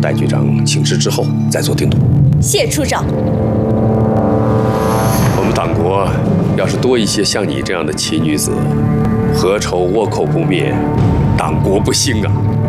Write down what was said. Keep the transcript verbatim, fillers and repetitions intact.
戴局长请示之后再做定夺。 谢处长。 我们党国要是多一些像你这样的奇女子，何愁倭寇不灭，党国不兴啊！